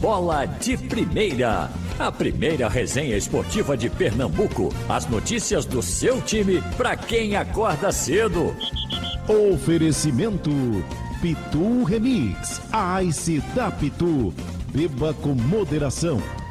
Bola de Primeira. A primeira resenha esportiva de Pernambuco. As notícias do seu time para quem acorda cedo. Oferecimento Pitu Remix. A Ice da Pitu. Beba com moderação.